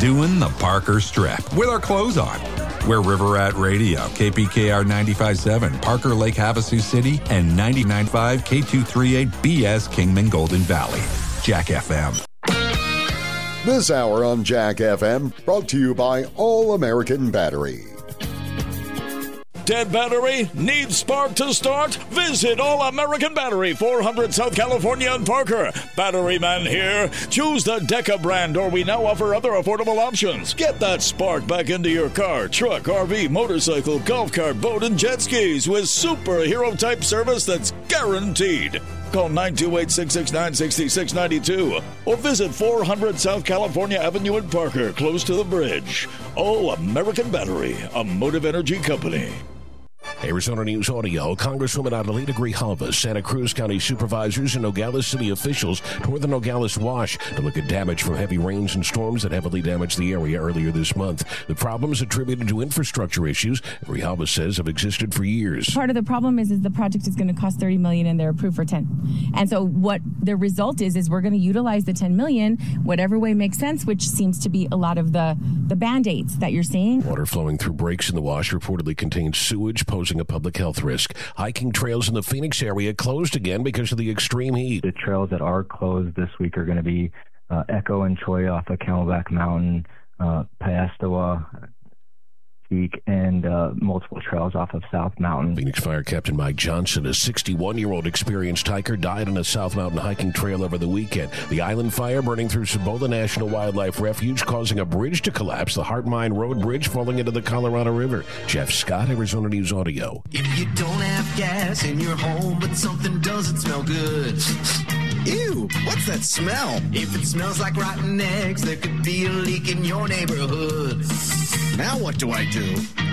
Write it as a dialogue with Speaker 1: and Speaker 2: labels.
Speaker 1: doing the Parker Strip with our clothes on. We're River Rat Radio, KPKR 95.7, Parker Lake Havasu City, and 99.5 K238 BS Kingman Golden Valley. Jack FM.
Speaker 2: This hour on Jack FM brought to you by All American Battery.
Speaker 3: Dead battery? Needs spark to start? Visit All American Battery, 400 South California and Parker. Battery man here. Choose the Deca brand, or we now offer other affordable options. Get that spark back into your car, truck, RV, motorcycle, golf cart, boat, and jet skis with superhero-type service that's guaranteed. Call 928-669-6692 or visit 400 South California Avenue in Parker, close to the bridge. All American Battery, a Motive Energy company.
Speaker 4: Arizona News Audio. Congresswoman Adelita Grijalva, Santa Cruz County supervisors, and Nogales City officials toured the Nogales Wash to look at damage from heavy rains and storms that heavily damaged the area earlier this month. The problems attributed to infrastructure issues, Grijalva says, have existed for years.
Speaker 5: Part of the problem is the project is going to cost $30 million and they're approved for 10. And so what the result is we're going to utilize the 10 million whatever way makes sense, which seems to be a lot of the Band-Aids that you're seeing.
Speaker 4: Water flowing through breaks in the wash reportedly contains sewage, posing a public health risk. Hiking trails in the Phoenix area closed again because of the extreme heat.
Speaker 6: The trails that are closed this week are going to be Echo and Choi off of Camelback Mountain, Payastawa Peak, and multiple trails off of South Mountain.
Speaker 4: Phoenix Fire Captain Mike Johnson, a 61-year-old experienced hiker, died on a South Mountain hiking trail over the weekend. The island fire burning through Cibola National Wildlife Refuge, causing a bridge to collapse, the Heart Mine Road Bridge falling into the Colorado River. Jeff Scott, Arizona News Audio.
Speaker 7: If you don't have gas in your home, but something doesn't smell good. Ew, what's that smell? If it smells like rotten eggs, there could be a leak in your neighborhood. Now what do I do?